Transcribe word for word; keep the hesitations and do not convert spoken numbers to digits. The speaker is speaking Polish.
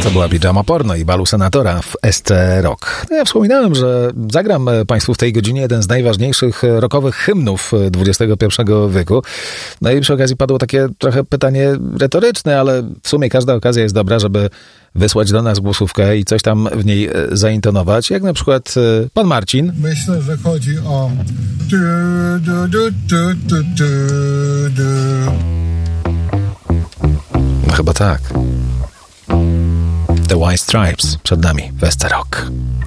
To była Pijama Porno i Balu Senatora w S C Rock. Ja wspominałem, że zagram Państwu w tej godzinie jeden z najważniejszych rockowych hymnów dwudziestego pierwszego wieku. No i przy okazji padło takie trochę pytanie retoryczne, ale w sumie każda okazja jest dobra, żeby wysłać do nas głosówkę i coś tam w niej zaintonować, jak na przykład pan Marcin. Myślę, że chodzi o... No chyba tak. The White Stripes przed nami w S C Rock.